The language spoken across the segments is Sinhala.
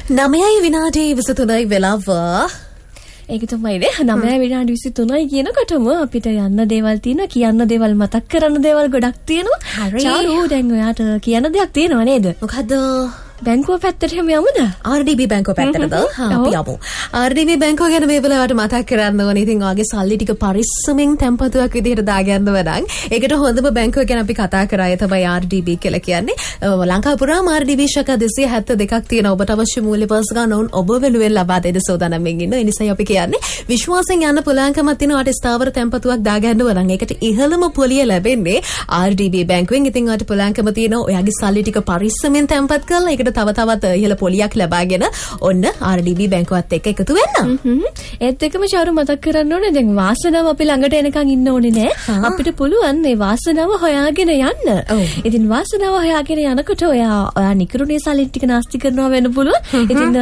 9 විනාඩි 23යි වෙලාව. ඒක තමයි නේ 9 විනාඩි 23යි කියනකොටම අපිට යන්න දේවල් තියෙනවා, කියන්න දේවල්, මතක් කරන්න දේවල් ගොඩක් තියෙනවා. චාරු දැන් ඔයාට කියන්න දෙයක් තියෙනව නේද? මොකද්ද? බැංකුව පැත්තට හැම යමුද? RDB බැංකුව පැත්තටද? අපි යමු. RDB බැංකුව ගැන මේ වෙලාවට මතක් කරන්න ඕනේ. ඉතින් ඔයගේ සල්ලි ටික පරිස්සමෙන් තැන්පතුවක් විදිහට දාගන්න වරන්. ඒකට හොඳම බැංකුව ගැන අපි කතා කරා. ඒ තමයි RDB කියලා කියන්නේ. ලංකාව පුරාම RDB ශාඛා 272ක් තියෙනවා. ඔබට අවශ්‍ය මූල්‍ය පර්ස් ගන්න ඕන ඔබ වෙනුවෙන් ලබා දෙන්න සෝදානම්ෙන් ඉන්න. ඒ නිසා අපි කියන්නේ විශ්වාසයෙන් යන්න පුළුවන්කමක් තියෙනවා. ඔයාට ස්ථාවර තැන්පතුවක් දාගන්න වරන්. ඒකට ඉහළම පොලිය ලැබෙන්නේ RDB බැංකුවෙන්. ඉතින් ඔයාට පුළුවන්කම තියෙනවා ඔයාගේ සල්ලි ටික පරිස්සමෙන් තැන්පත් කරලා ඒකට තවත් ඉහළ පොලියක් ලබාගෙන ඔන්න RDB බැංකුවත් එක්ක එකතු වෙන්න. ඒත් එක්කම චාරු මතක් කරන්න ඕනේ දැන් වාසනාව අපි ළඟට එනකන් ඉන්න ඕනේ නෑ. අපිට පුළුවන් මේ වාසනාව හොයාගෙන යන්න. ඉතින් වාසනාව හොයාගෙන යනකොට ඔයා නිකරුණේ සල්ලි ටික නාස්ති කරනවා වෙන්න පුළුවන්. ඉතින්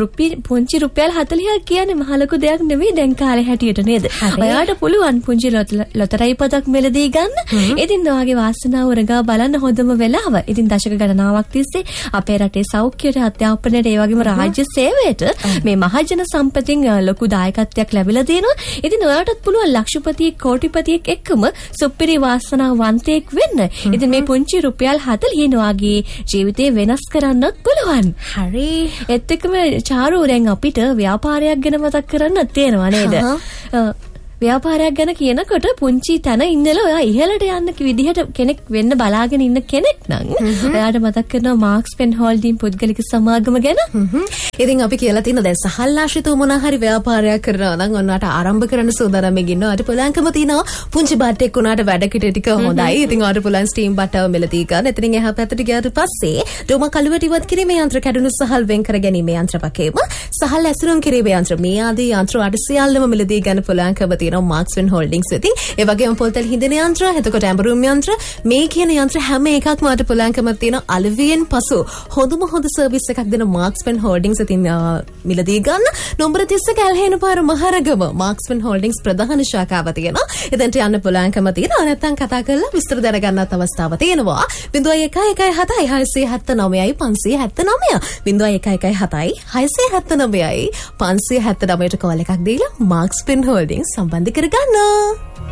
පුංචි රුපියල් 40ක් කියන්නේ මහ ලොකු දෙයක් නෙවෙයි දැන් කාලේ හැටියට නේද? ඔයාට පුළුවන් පුංචි ලොතරැයි පතක් මෙලදී ගන්න. ඉතින් ඔයාගේ වාසනාව උරගා බලන්න හොඳම වෙලාව. ඉතින් දශක ගණනාවක් තිස්සේ අපේ රටේ සෞඛ්‍යයට, අධ්‍යාපනයට, ඒ වගේම රාජ්‍ය සේවයට මේ මහජන සම්පතින් ලොකු දායකත්වයක් ලැබිලා තියෙනවා. ඉතින් ඔයාටත් පුළුවන් ලක්ෂපතියෙක්, කෝටිපතියෙක් එක්කම සුපිරි වාසනාවන්තයෙක් වෙන්න. ඉතින් මේ පුංචි රුපියල් 40 වාගේ ජීවිතේ වෙනස් කරන්නත් පුළුවන්. හරි. ඒත් එක්කම චාරු දැන් අපිට ව්‍යාපාරයක් ගැන මතක් කරන්න තියෙනවා නේද? ව්‍යාපාරයක් ගැන කියනකොට පුංචි තැන ඉඳලා ඔයා ඉහළට යන්න විදිහට කෙනෙක් වෙන්න බලාගෙන ඉන්න කෙනෙක් නම් ඔයාට මතක් කරනවා මාක්ස් පෙන් හෝල්ඩින් පුද්ගලික සමාගම ගැන. ඉතින් අපි කියලා තියෙන දැන් සහල්ලාශිතව මොන හරි ව්‍යාපාරයක් කරනවා නම් ඔන්නට ආරම්භ කරන්න සූදානම්ෙන් ඉන්නවා. අර පුළුවන්කම තියෙනවා පුංචි බට්ටෙක් උනාට වැඩ කිට ටික හොඳයි. ඉතින් ඔයාට පුළුවන් ස්ටීම් බට්ටව මෙලදී ගන්න. එතනින් එහා පැත්තට ගියාට පස්සේ ඩොම කළුවට ඉවත් කිරීමේ යන්ත්‍ර, කැඩුණු සහල් වෙන් කර ගැනීමේ යන්ත්‍ර වගේම සහල් ඇසුරුම් කිරීමේ යන්ත්‍ර, මේ ආදී යන්ත්‍ර වලට සියල්ලම මෙලදී ගන්න පුළුවන්කම මාක්ස් වෙන් හෝල්ඩින්ග්ස් වෙතින්. ඒ වගේම පොල්තල් හිඳින යන්ත්‍ර, එතකොට ඇඹරුම් යන්ත්‍ර, මේ කියන යන්ත්‍ර හැම එකක්ම අට පුළුවන්කම තියෙන අලවියෙන් පසු හොඳම හොඳ සර්විස් එකක් දෙන මාක්ස් වෙන් හෝල්ඩින්ග්ස් වෙතින් මිලදී ගන්න. නම්බර 30 කැල්හේන පාර මහරගම මාක්ස් වෙන් හෝල්ඩින්ග්ස් ප්‍රධාන ශාඛාව තියෙනවා. එතනට යන්න පුළුවන්කම තියෙනවා. නැත්නම් කතා කරලා විස්තර දැනගන්නත් අවස්ථාව තියෙනවා. 0117 679 579 0117 679 579ට කෝල් එකක් දීලා මාක්ස් වෙන් හෝල්ඩින්ග්ස් සම්බන්ධ කරගන්න.